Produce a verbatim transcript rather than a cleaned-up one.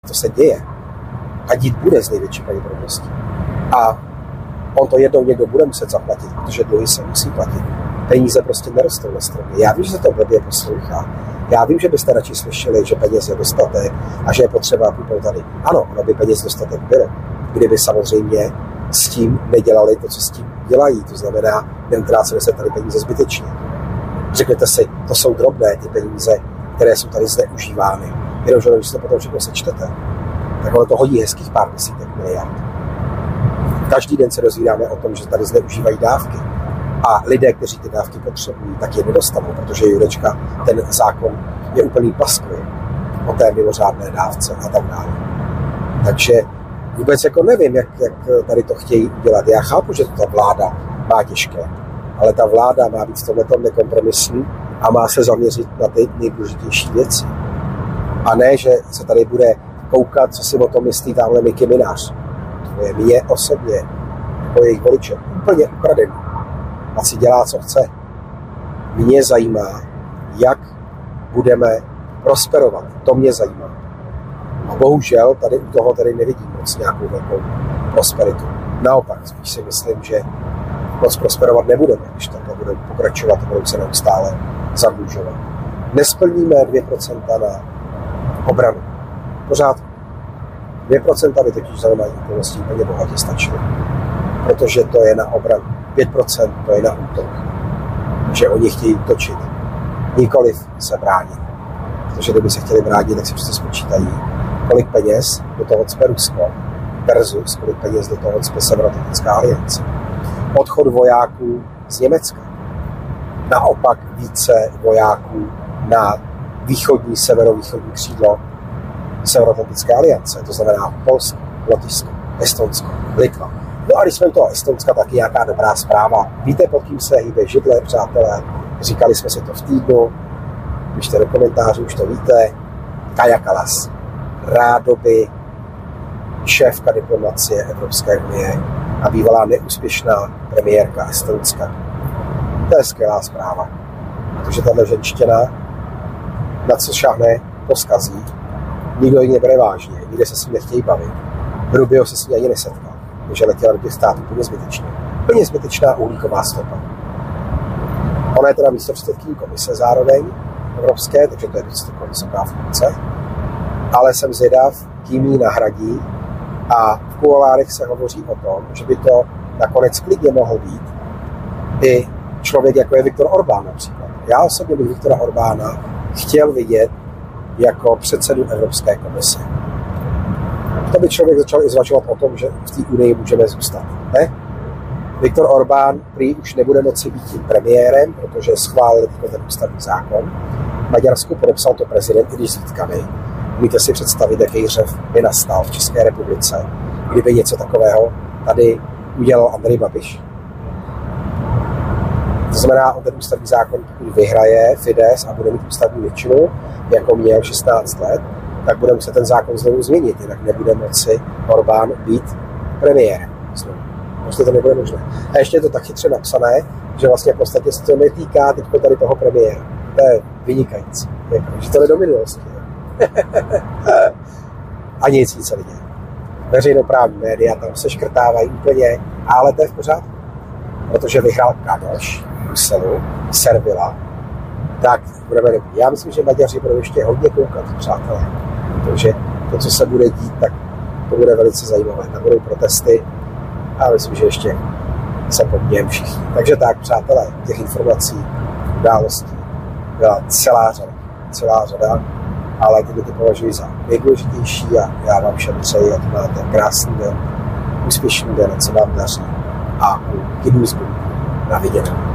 To se děje. A dít bude z největší pravděpodobností. A on to jednou někdo bude muset zaplatit, protože dluhy se musí platit. Peníze prostě nerostou na stromě. Já vím, že se to blbě poslouchá. Já vím, že byste radši slyšeli, že peněz je dostatek a že je potřeba půjdu tady. Ano, ono by peněz dostatek bylo. Kdyby samozřejmě s tím nedělali to, co s tím dělají. To znamená, neutráceli se tady peníze zbytečně. Řekněte si, to jsou drobné ty peníze, které jsou tady zneužívány. Jenomže když si to potom všechno sečtete, tak ono to hodí hezkých pár desítek miliard. Každý den se dozvídáme o tom, že tady zneužívají dávky. A lidé, kteří ty dávky potřebují, tak je nedostanou, protože Jurečka ten zákon je úplný paskvil o té mimořádné dávce a tak dále. Takže vůbec jako nevím, jak, jak tady to chtějí udělat. Já chápu, že ta vláda má těžké, ale ta vláda má být v tomhletom nekompromisní a má se zaměřit na ty nejdůležitější věci. A ne, že se tady bude koukat, co si o tom myslí tamhle Miky Minář. To je mě osobně, jako jejich voliče, úplně ukradený. A si dělá, co chce. Mě zajímá, jak budeme prosperovat. To mě zajímá. A bohužel tady u toho tady nevidím moc nějakou velkou prosperitu. Naopak, spíš si myslím, že moc prosperovat nebudeme, když takhle budeme pokračovat a budou se neustále zadlužovat. Nesplníme dvě procenta na obranu. Pořád dvě procenta by totiž za normální okolností úplně bohatě stačilo. Protože to je na obranu. pět procent to je na útok. Že oni chtějí útočit. Nikoliv se bránit. Protože kdyby se chtěli bránit, tak si přece spočítají, kolik peněz do toho cpe Rusko versus kolik peněz do toho cpe Severoatlantická aliance. Odchod vojáků z Německa. Naopak více vojáků na východní, severovýchodní křídlo Severoatlantické aliance. To znamená Polsko, Lotyšsko, Estonsko, Litva. No a když jsme u toho Estonska, taky nějaká dobrá zpráva. Víte, pod kým se hýbe židle, přátelé? Říkali jsme si to v týdnu. Pište do komentářů, už to víte. Kaja Kallas, rádoby šéfka diplomacie Evropské unie a bývalá neúspěšná premiérka Estonska. To je skvělá zpráva. Protože tato ženština, na co šáhne, to zkazí. Nikdo ji nebere vážně, nikde se s ním nechtějí bavit. Rubio se s ní ani nesetkal, protože letěla do těch států úplně zbytečně. Úplně zbytečná uhlíková stopa. Ona je teda místopředsedkyní komise zároveň evropské, takže to je docela vysoká funkce. Ale jsem zvědav, kým ji nahradí a v kuloárech se hovoří o tom, že by to nakonec klidně mohl být i člověk, jako je Viktor Orbán například. Já osobně bych Viktora Orbána chtěl vidět jako předsedu Evropské komise. To by člověk začal i zvažovat o tom, že v té unii můžeme zůstat. Ne? Viktor Orbán prý už nebude moci být tím premiérem, protože schválil ten ústavní zákon. V Maďarsku podepsal to prezident, i když s výtkami. Můžete si představit, jaký řev by nastal v České republice, kdyby něco takového tady udělal Andrej Babiš. To znamená, on ten ústavní zákon, pokud vyhraje Fidesz a bude mít ústavní většinu, jako měl šestnáct let, tak bude muset ten zákon znovu změnit, jinak nebude moci Orbán být premiérem. Znovu. Prostě to nebude možné. A ještě je to tak chytře napsané, že vlastně v podstatě se to netýká teď tady toho premiéra. To je vynikající. Že to jde do minulosti. A nic více lidé. Veřejnoprávní média tam se škrtávají úplně, ale to je v pořádku. Protože vyhrál Kadoš v Bruselu, Servila, tak budeme dobrý. Já myslím, že Maďaři budou ještě hodně koukat, přátelé. Protože to, co se bude dít, tak to bude velice zajímavé. Tam budou protesty a myslím, že ještě se podněm všichni. Takže tak, přátelé, těch informací, událostí byla celá řada. Celá řada, ale tyto ty považuji za nejdůležitější a já vám všem přeji, ať máte krásný den, úspěšný den, ať se vám daří a u Kidů z Bunku na viděnou.